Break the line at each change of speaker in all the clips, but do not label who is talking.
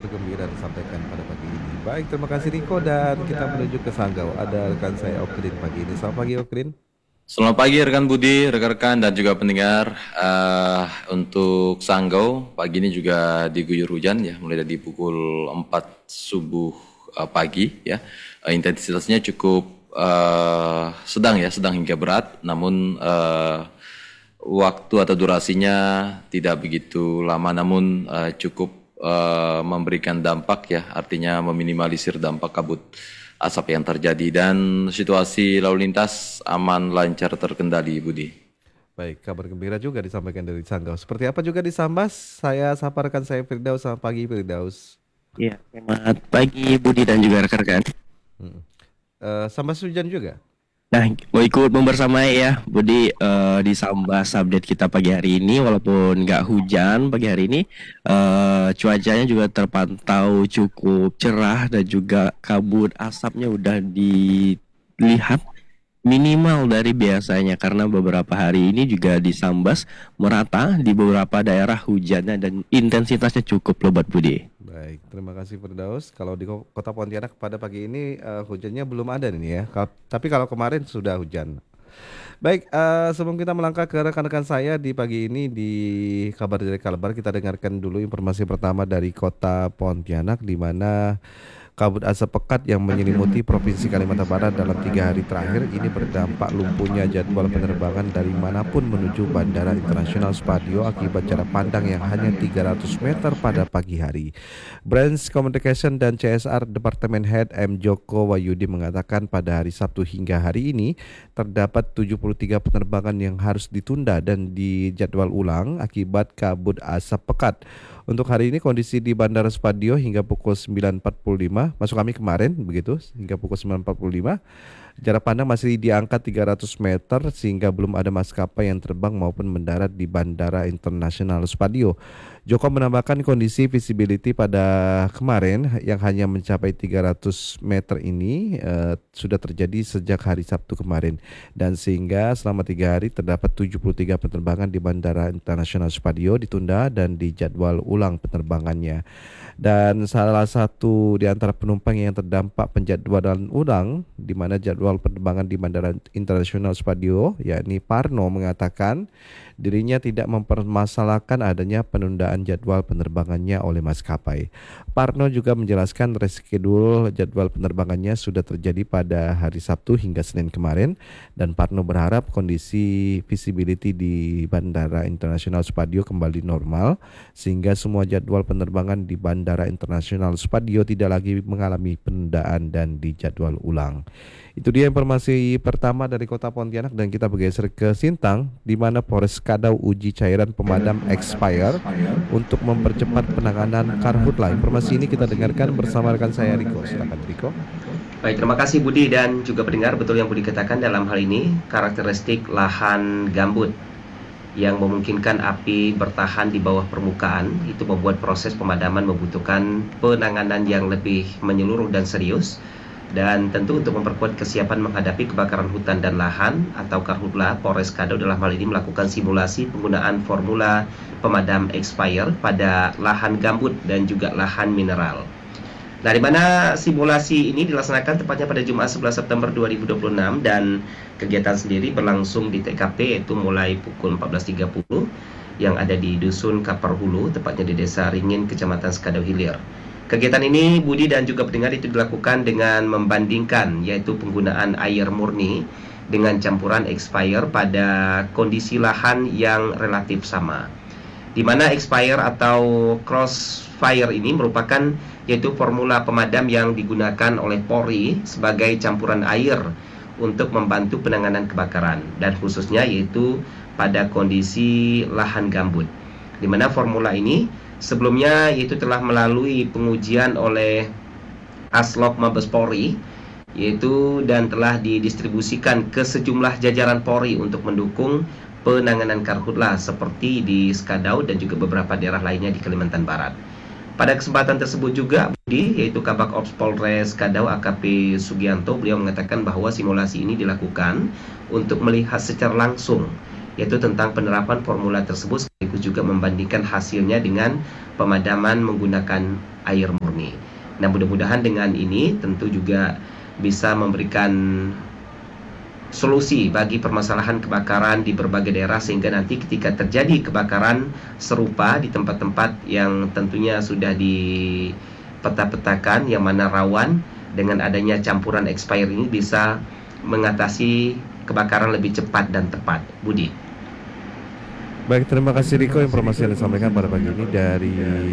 gembira disampaikan pada pagi ini. Baik, terima kasih Riko dan kita menuju ke Sanggau. Ada rekan saya Okrin pagi ini. Selamat pagi Okrin.
Selamat pagi rekan Budi, rekan-rekan dan juga pendengar. Untuk Sanggau, pagi ini juga diguyur hujan ya, mulai dari pukul 4 subuh pagi ya. Intensitasnya cukup sedang ya, sedang hingga berat, namun waktu atau durasinya tidak begitu lama, namun cukup memberikan dampak ya, artinya meminimalisir dampak kabut asap yang terjadi dan situasi lalu lintas aman lancar terkendali Budi.
Baik, kabar gembira juga disampaikan dari Sanggau. Seperti apa juga di Sambas? Saya sapa rekan saya Firdaus. Selamat pagi Firdaus.
Iya, selamat pagi Budi dan juga rekan-rekan.
Hmm. Sambas hujan juga?
Nah, mau ikut membersamai ya Budi di Sambas update kita pagi hari ini. Walaupun nggak hujan pagi hari ini, cuacanya juga terpantau cukup cerah dan juga kabut asapnya udah dilihat minimal dari biasanya karena beberapa hari ini juga di Sambas merata di beberapa daerah hujannya dan intensitasnya cukup lebat Budi.
Baik, terima kasih Firdaus. Kalau di Kota Pontianak pada pagi ini hujannya belum ada nih ya. Tapi kalau kemarin sudah hujan. Baik, sebelum kita melangkah ke rekan-rekan saya di pagi ini di kabar dari Kalbar, kita dengarkan dulu informasi pertama dari Kota Pontianak di mana kabut asap pekat yang menyelimuti Provinsi Kalimantan Barat dalam 3 hari terakhir ini berdampak lumpuhnya jadwal penerbangan dari manapun menuju Bandara Internasional Spadio akibat jarak pandang yang hanya 300 meter pada pagi hari. Branch Communication dan CSR Departemen Head M. Joko Wayudi mengatakan pada hari Sabtu hingga hari ini terdapat 73 penerbangan yang harus ditunda dan dijadwal ulang akibat kabut asap pekat. Untuk hari ini kondisi di Bandara Spadio hingga pukul 9.45, masuk kami kemarin begitu, hingga pukul 9.45, jarak pandang masih di angka 300 meter sehingga belum ada maskapai yang terbang maupun mendarat di Bandara Internasional Spadio. Joko menambahkan kondisi visibility pada kemarin yang hanya mencapai 300 meter ini sudah terjadi sejak hari Sabtu kemarin dan sehingga selama 3 hari terdapat 73 penerbangan di Bandara Internasional Spadio ditunda dan dijadwal ulang penerbangannya. Dan salah satu di antara penumpang yang terdampak penjadwalan ulang di mana jadwal penerbangan di Bandara Internasional Spadio yakni Parno mengatakan dirinya tidak mempermasalahkan adanya penundaan jadwal penerbangannya oleh maskapai. Parno juga menjelaskan reschedule jadwal penerbangannya sudah terjadi pada hari Sabtu hingga Senin kemarin dan Parno berharap kondisi visibility di Bandara Internasional Spadio kembali normal sehingga semua jadwal penerbangan di Bandara Internasional Spadio tidak lagi mengalami penundaan dan dijadwal ulang. Itu dia informasi pertama dari Kota Pontianak dan kita bergeser ke Sintang di mana Polres Kadau uji cairan pemadam expired untuk mempercepat penanganan karhutla. Informasi ini kita dengarkan bersama rekan saya Riko. Silakan Riko.
Baik, terima kasih Budi dan juga pendengar. Betul yang Budi katakan dalam hal ini karakteristik lahan gambut yang memungkinkan api bertahan di bawah permukaan itu membuat proses pemadaman membutuhkan penanganan yang lebih menyeluruh dan serius. Dan tentu untuk memperkuat kesiapan menghadapi kebakaran hutan dan lahan atau karhutla, Polres Kadau dalam hal ini melakukan simulasi penggunaan formula pemadam expired pada lahan gambut dan juga lahan mineral. Nah, di mana simulasi ini dilaksanakan tepatnya pada Jumat 11 September 2026 dan kegiatan sendiri berlangsung di TKP yaitu mulai pukul 14.30 yang ada di Dusun Kaparhulu, tepatnya di Desa Ringin, Kecamatan Skadau Hilir. Kegiatan ini Budi dan juga pendengar itu dilakukan dengan membandingkan yaitu penggunaan air murni dengan campuran expire pada kondisi lahan yang relatif sama. Di mana expire atau crossfire ini merupakan yaitu formula pemadam yang digunakan oleh Polri sebagai campuran air untuk membantu penanganan kebakaran dan khususnya yaitu pada kondisi lahan gambut. Di mana formula ini sebelumnya itu telah melalui pengujian oleh Aslok Mabes Polri yaitu dan telah didistribusikan ke sejumlah jajaran Polri untuk mendukung penanganan karhutla seperti di Skadau dan juga beberapa daerah lainnya di Kalimantan Barat. Pada kesempatan tersebut juga Budi, yaitu Kabak Ops Polres Skadau AKP Sugianto, beliau mengatakan bahwa simulasi ini dilakukan untuk melihat secara langsung yaitu tentang penerapan formula tersebut sekaligus juga membandingkan hasilnya dengan pemadaman menggunakan air murni. murni. Nah, mudah-mudahan dengan ini tentu juga bisa memberikan solusi bagi permasalahan kebakaran di berbagai daerah, sehingga nanti ketika terjadi kebakaran serupa di tempat-tempat yang tentunya sudah dipeta-petakan yang mana rawan, dengan adanya campuran expired ini bisa mengatasi kebakaran lebih cepat dan tepat. Budi.
Baik, terima kasih Riko informasi yang disampaikan pada pagi ini dari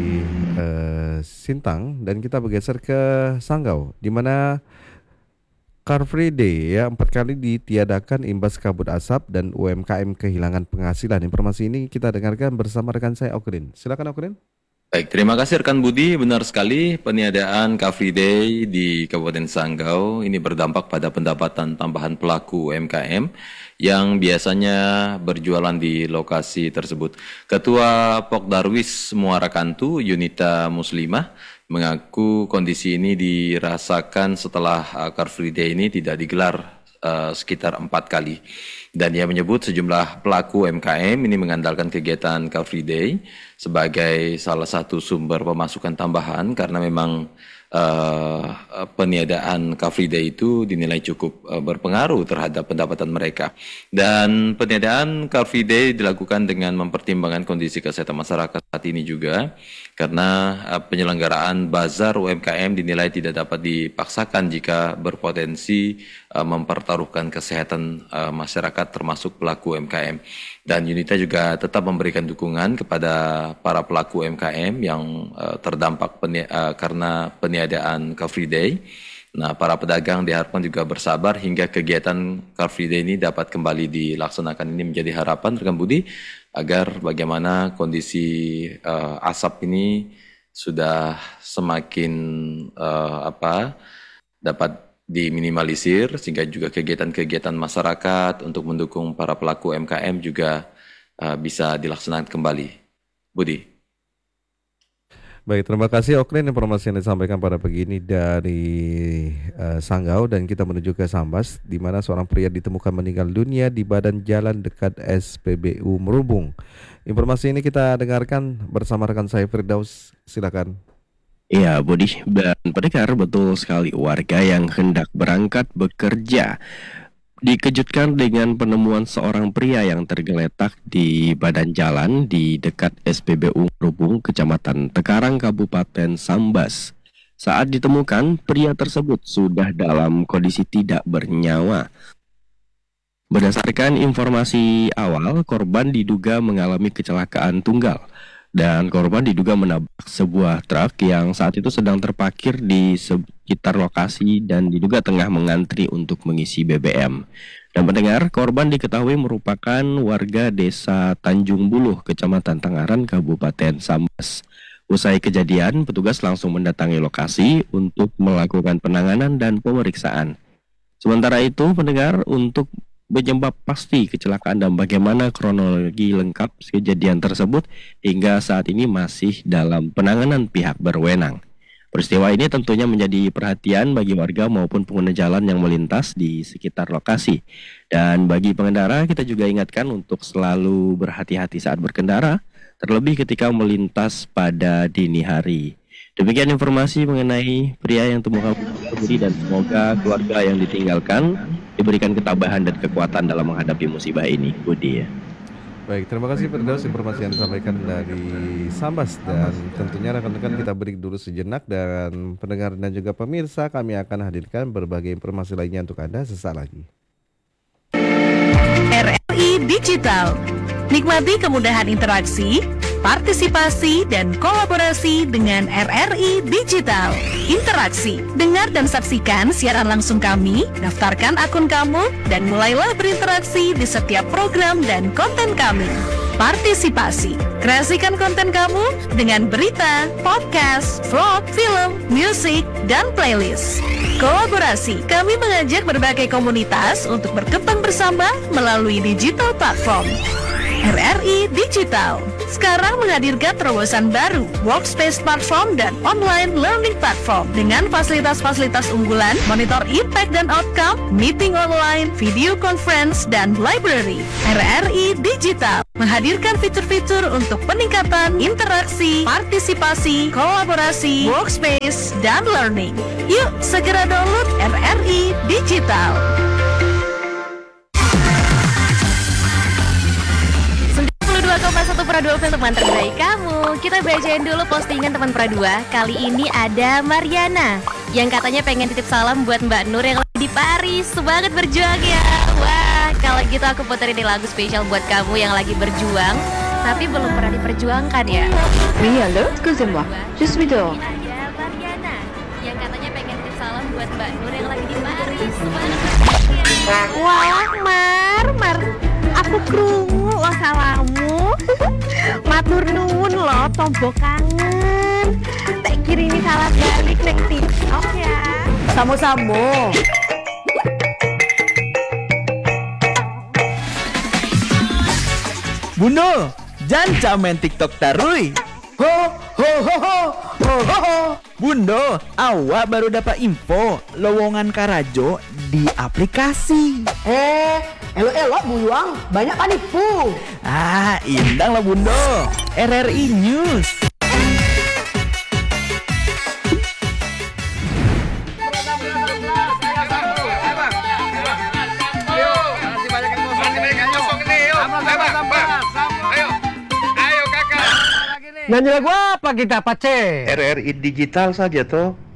Sintang, dan kita bergeser ke Sanggau di mana Car Free Day ya 4 kali ditiadakan imbas kabut asap dan UMKM kehilangan penghasilan. Informasi ini kita dengarkan bersama rekan saya Okrin. Silakan Okrin.
Baik, terima kasih rekan Budi. Benar sekali, peniadaan Car Free Day di Kabupaten Sanggau ini berdampak pada pendapatan tambahan pelaku UMKM yang biasanya berjualan di lokasi tersebut. Ketua Pokdarwis Muara Kantu, Yunita Muslimah, mengaku kondisi ini dirasakan setelah Car Free Day ini tidak digelar sekitar 4 kali. Dan ia menyebut sejumlah pelaku UMKM ini mengandalkan kegiatan Car Free Day sebagai salah satu sumber pemasukan tambahan karena memang peniadaan Car Free Day itu dinilai cukup berpengaruh terhadap pendapatan mereka. Dan peniadaan Car Free Day dilakukan dengan mempertimbangkan kondisi kesehatan masyarakat saat ini juga, karena penyelenggaraan bazar UMKM dinilai tidak dapat dipaksakan jika berpotensi mempertaruhkan kesehatan masyarakat termasuk pelaku UMKM. Dan Yunita juga tetap memberikan dukungan kepada para pelaku UMKM yang terdampak karena peniadaan Car Free Day. Nah, para pedagang diharapkan juga bersabar hingga kegiatan Car Free Day ini dapat kembali dilaksanakan. Ini menjadi harapan rekan Budi agar bagaimana kondisi asap ini sudah semakin dapat diminimalisir, sehingga juga kegiatan-kegiatan masyarakat untuk mendukung para pelaku UMKM juga bisa dilaksanakan kembali. Budi.
Baik, terima kasih Okrin informasi yang disampaikan pada pagi ini dari Sanggau, dan kita menuju ke Sambas di mana seorang pria ditemukan meninggal dunia di badan jalan dekat SPBU Merubung. Informasi ini kita dengarkan bersama rekan saya Firdaus. Silakan.
Iya, Budi dan pendengar, betul sekali, warga yang hendak berangkat bekerja dikejutkan dengan penemuan seorang pria yang tergeletak di badan jalan di dekat SPBU Merubung, Kecamatan Tekarang, Kabupaten Sambas. Saat ditemukan, pria tersebut sudah dalam kondisi tidak bernyawa. Berdasarkan informasi awal, korban diduga mengalami kecelakaan tunggal. Dan korban diduga menabrak sebuah truk yang saat itu sedang terparkir di sekitar lokasi dan diduga tengah mengantri untuk mengisi BBM. Dan pendengar, korban diketahui merupakan warga desa Tanjung Buluh, Kecamatan Tangaran, Kabupaten Sambas. Usai kejadian, petugas langsung mendatangi lokasi untuk melakukan penanganan dan pemeriksaan. Sementara itu, pendengar, untuk penyebab pasti kecelakaan dan bagaimana kronologi lengkap kejadian tersebut hingga saat ini masih dalam penanganan pihak berwenang. Peristiwa ini tentunya menjadi perhatian bagi warga maupun pengguna jalan yang melintas di sekitar lokasi. Dan bagi pengendara, kita juga ingatkan untuk selalu berhati-hati saat berkendara, terlebih ketika melintas pada dini hari. Demikian informasi mengenai pria yang temukan budi, dan semoga keluarga yang ditinggalkan diberikan ketabahan dan kekuatan dalam menghadapi musibah ini, Budi ya.
Baik, terima kasih Firdaus informasi yang disampaikan dari Sambas, dan tentunya rekan-rekan kita break dulu sejenak, dan pendengar dan juga pemirsa kami akan hadirkan berbagai informasi lainnya untuk Anda sesaat lagi.
RRI Digital. Nikmati kemudahan interaksi, partisipasi, dan kolaborasi dengan RRI Digital. Interaksi, dengar dan saksikan siaran langsung kami, daftarkan akun kamu, dan mulailah berinteraksi di setiap program dan konten kami. Partisipasi, kreasikan konten kamu dengan berita, podcast, vlog, film, musik, dan playlist. Kolaborasi, kami mengajak berbagai komunitas untuk berkembang bersama melalui digital platform. RRI Digital sekarang menghadirkan terobosan baru, workspace platform dan online learning platform dengan fasilitas-fasilitas unggulan, monitor impact dan outcome, meeting online, video conference, dan library. RRI Digital menghadirkan fitur-fitur untuk peningkatan interaksi, partisipasi, kolaborasi, workspace, dan learning. Yuk segera download RRI Digital.
92,1 Pro 2 film teman terbaik kamu. Kita bacain dulu postingan teman Pro 2. Kali ini ada Mariana yang katanya pengen titip salam buat Mbak Nur yang lagi di Paris. Semangat berjuang ya. Wah, kalau gitu aku puterin nih lagu spesial buat kamu yang lagi berjuang tapi belum pernah diperjuangkan ya.
Oui, allô, excusez-moi, je suis dehors.
Ada Mariana yang katanya pengen titip salam buat Mbak Nur yang lagi di Paris. Semangat berjuang ya.
Wah, Mar, aku krungu lo salamu. Matur nuwun lo, tombo kangen. Tak kirimi salam balik neng TikTok ya. Samo-samo.
Bundo, jangan main TikTok tarui. Ho ho ho ho ho ho ho. Bundo, awak baru dapat info lowongan Karajo di aplikasi.
Elok-elok buluang, banyak panipu.
Ah, indang lah Bundo. RRI News.
Nyanyi lagu apa kita, Pace?
RRI Digital saja toh.